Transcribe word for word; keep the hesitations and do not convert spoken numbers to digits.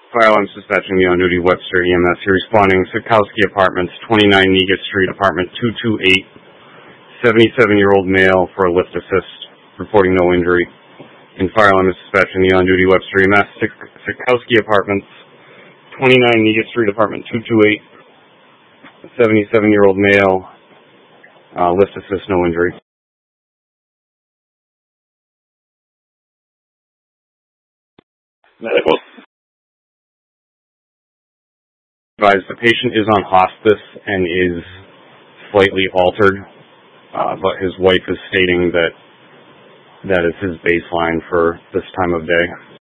Fire alarm dispatching the on-duty Webster E M S. You're responding Sikowski Apartments, twenty-nine Negus Street, apartment two two eight, seventy-seven-year-old male for a lift assist, reporting no injury. And fire alarm dispatching the on-duty Webster E M S. Sikowski Apartments, twenty-nine Negus Street, apartment two two eight, seventy-seven-year-old male, uh, lift assist, no injury. Medical. Advised the patient is on hospice and is slightly altered, uh, but his wife is stating that that is his baseline for this time of day.